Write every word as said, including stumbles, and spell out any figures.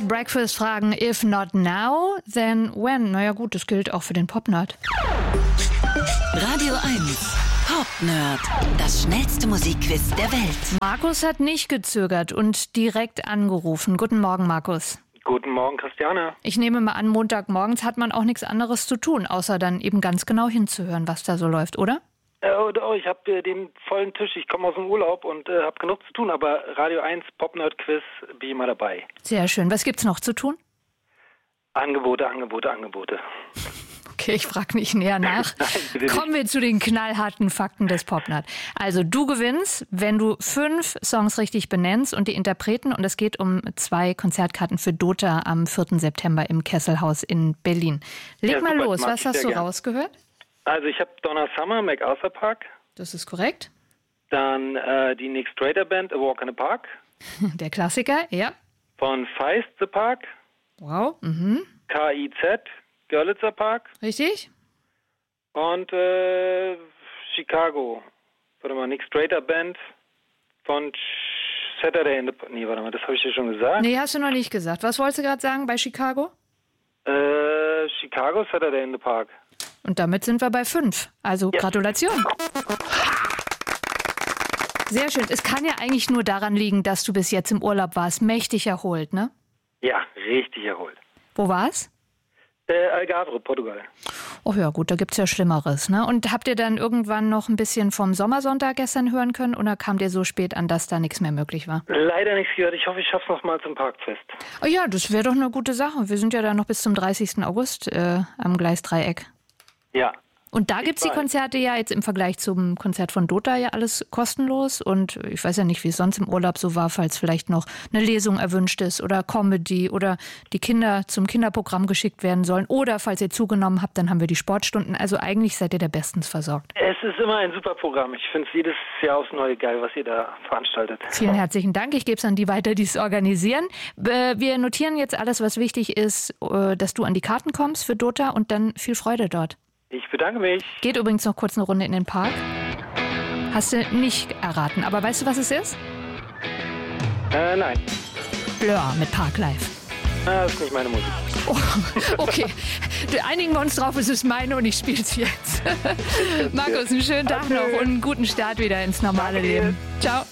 Bed Breakfast fragen, if not now, then when? Naja gut, das gilt auch für den Pop-Nerd. Radio eins Pop-Nerd. Das schnellste Musikquiz der Welt. Markus hat nicht gezögert und direkt angerufen. Guten Morgen, Markus. Guten Morgen, Christiane. Ich nehme mal an, Montagmorgens hat man auch nichts anderes zu tun, außer dann eben ganz genau hinzuhören, was da so läuft, oder? Äh, oh, ich habe äh, den vollen Tisch. Ich komme aus dem Urlaub und äh, habe genug zu tun, aber Radio eins Pop-Nerd-Quiz bin ich mal dabei. Sehr schön. Was gibt's noch zu tun? Angebote, Angebote, Angebote. Okay, ich frage nicht näher nach. Nein, Kommen wir zu den knallharten Fakten des Pop-Nerd. Also du gewinnst, wenn du fünf Songs richtig benennst und die Interpreten. Und es geht um zwei Konzertkarten für Dota am vierten September im Kesselhaus in Berlin. Leg Ja, mal super, los, mag was ich hast sehr du gern. rausgehört? Also ich habe Donna Summer, MacArthur Park. Das ist korrekt. Dann äh, die Nick Strader Band, A Walk in the Park. Der Klassiker, ja. Von Feist, The Park. Wow, mhm. K I Z, Görlitzer Park. Richtig? Und äh, Chicago. Warte mal, Nick Strader Band von Saturday in the Park. Nee, warte mal, das habe ich dir schon gesagt. Nee, hast du noch nicht gesagt. Was wolltest du gerade sagen bei Chicago? Äh, Chicago, Saturday in the Park. Und damit sind wir bei fünf. Also Ja. Gratulation. Sehr schön. Es kann ja eigentlich nur daran liegen, dass du bis jetzt im Urlaub warst. Mächtig erholt, ne? Ja, richtig erholt. Wo war's? Äh, Algarve, Portugal. Oh ja, gut, da gibt's ja Schlimmeres, ne? Und habt ihr dann irgendwann noch ein bisschen vom Sommersonntag gestern hören können oder kamt ihr so spät an, dass da nichts mehr möglich war? Leider nichts gehört. Ich hoffe, ich schaff's noch mal zum Parkfest. Oh ja, das wäre doch eine gute Sache. Wir sind ja dann noch bis zum dreißigsten August äh, am Gleisdreieck. Ja. Und da gibt's die weiß. Konzerte ja jetzt im Vergleich zum Konzert von Dota ja alles kostenlos. Und ich weiß ja nicht, wie es sonst im Urlaub so war, falls vielleicht noch eine Lesung erwünscht ist oder Comedy oder die Kinder zum Kinderprogramm geschickt werden sollen. Oder falls ihr zugenommen habt, dann haben wir die Sportstunden. Also eigentlich seid ihr da bestens versorgt. Es ist immer ein super Programm. Ich finde es jedes Jahr aufs Neue geil, was ihr da veranstaltet. Vielen herzlichen Dank. Ich gebe es an die weiter, die es organisieren. Äh, Wir notieren jetzt alles, was wichtig ist, äh, dass du an die Karten kommst für Dota und dann viel Freude dort. Ich bedanke mich. Geht übrigens noch kurz eine Runde in den Park. Hast du nicht erraten, aber weißt du, was es ist? Äh, nein. Blur mit Park Live. Ah, das ist nicht meine Musik. Oh, okay, einigen wir uns drauf, es ist meine und ich spiele es jetzt. Markus, einen schönen Tag noch und einen guten Start wieder ins normale Danke dir. Leben. Ciao.